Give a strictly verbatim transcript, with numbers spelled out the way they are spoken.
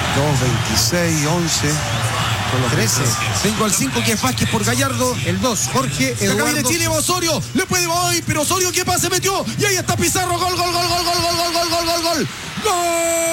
dos, veintiséis, once, trece. Vengo al cinco, que es Vázquez por Gallardo. El dos, Jorge Acá viene Eduardo. Chile, va Osorio. Le puede hoy, pero Osorio, ¿qué pase metió? Y ahí está Pizarro. Gol, gol, gol, gol, gol, gol, gol, gol, gol, gol, gol. ¡Gol!